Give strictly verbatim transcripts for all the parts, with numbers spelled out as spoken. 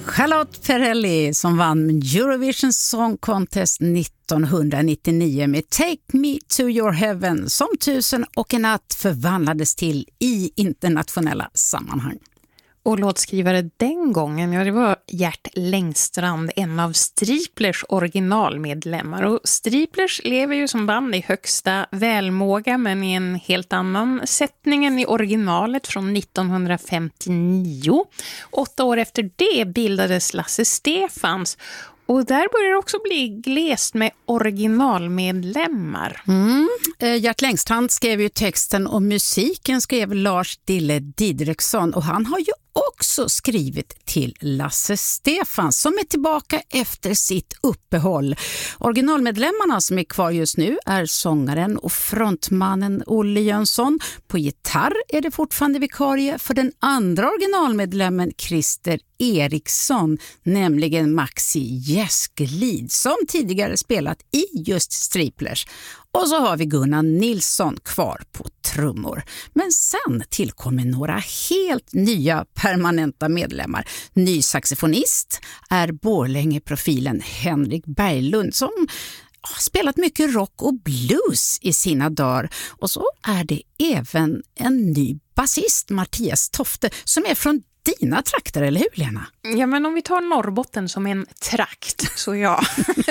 Charlotte Perrelli som vann Eurovision Song Contest nittonhundranittionio med Take Me to Your Heaven som Tusen och en natt förvandlades till i internationella sammanhang. Och låtskrivare den gången, ja det var Gert Längstrand, en av Striplers originalmedlemmar. Och Striplers lever ju som band i högsta välmåga men i en helt annan sättning än i originalet från nittonhundrafemtionio. Åtta år efter det bildades Lasse Stefans. Och där börjar det också bli glest med originalmedlemmar. Mm. Gert Längstrand skrev ju texten och musiken skrev Lars Dille Didriksson. Och han har ju också skrivit till Lasse Stefans som är tillbaka efter sitt uppehåll. Originalmedlemmarna som är kvar just nu är sångaren och frontmannen Olle Jönsson. På gitarr är det fortfarande vikarie för den andra originalmedlemmen Christer Eriksson, nämligen Maxi Gäskelid som tidigare spelat i just Striplers. Och så har vi Gunnar Nilsson kvar på trummor. Men sen tillkommer några helt nya permanenta medlemmar. Ny saxofonist är Borlänge-profilen Henrik Berglund som har spelat mycket rock och blues i sina dagar. Och så är det även en ny basist, Mattias Tofte, som är från dina trakter, eller hur Lena? Ja, men om vi tar Norrbotten som en trakt, så ja.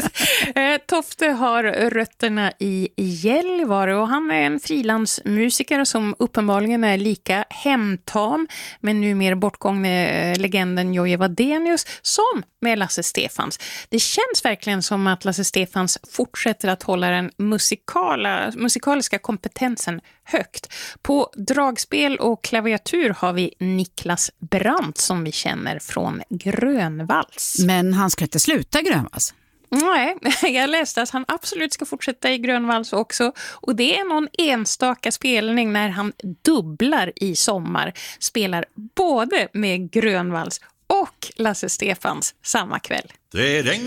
Tofte har rötterna i Gällivare och han är en frilansmusiker som uppenbarligen är lika hemtam men nu mer bortgångne legenden Jojje Wadenius som med Lasse Stefans. Det känns verkligen som att Lasse Stefans fortsätter att hålla den musikala, musikaliska kompetensen högt. På dragspel och klaviatur har vi Niklas Brandt som vi känner från Grönvalls. Men han ska inte sluta Grönvalls. Nej, jag läste att han absolut ska fortsätta i Grönvalls också. Och det är någon enstaka spelning när han dubblar i sommar. Spelar både med Grönvalls och Lasse Stefans samma kväll. Det regn